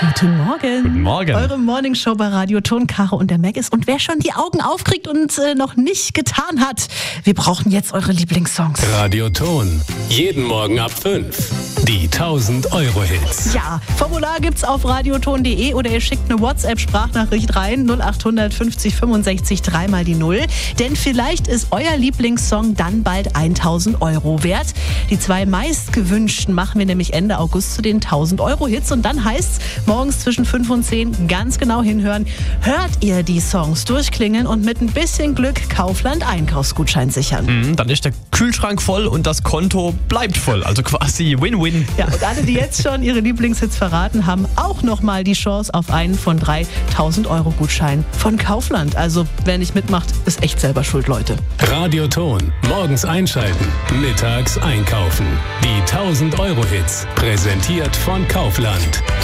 Guten Morgen. Guten Morgen. Eure Morningshow bei Radio Ton, Caro und der Mac ist. Und wer schon die Augen aufkriegt und noch nicht getan hat, wir brauchen jetzt eure Lieblingssongs. Radio Ton. Jeden Morgen ab 5. Die 1000-Euro-Hits. Ja, Formular gibt's auf radioton.de oder ihr schickt eine WhatsApp-Sprachnachricht rein, 0800 50 65 3 mal die 0. Denn vielleicht ist euer Lieblingssong dann bald 1000 Euro wert. Die 2 meistgewünschten machen wir nämlich Ende August zu den 1000-Euro-Hits. Und dann heißt's, morgens zwischen 5 und 10 ganz genau hinhören. Hört ihr die Songs durchklingeln und mit ein bisschen Glück Kaufland Einkaufsgutschein sichern. Dann ist der Kühlschrank voll und das Konto bleibt voll. Also quasi Win-Win. Ja, und alle, die jetzt schon ihre Lieblingshits verraten, haben auch nochmal die Chance auf einen von 3 1000-Euro-Gutschein von Kaufland. Also wer nicht mitmacht, ist echt selber schuld, Leute. Radio Ton. Morgens einschalten. Mittags einkaufen. Die 1000-Euro-Hits. Präsentiert von Kaufland.